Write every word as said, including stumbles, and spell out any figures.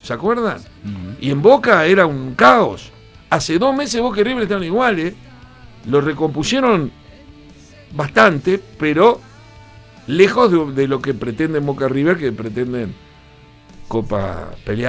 ¿se acuerdan? Uh-huh. Y en Boca era un caos. Hace dos meses Boca y River estaban iguales, lo recompusieron bastante, pero lejos de, de lo que pretenden Boca y River, que pretenden Copa pelear.